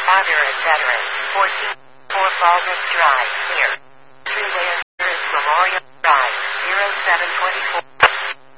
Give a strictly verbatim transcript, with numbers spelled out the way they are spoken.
father is veteran. fourteen. four Baldus Drive, near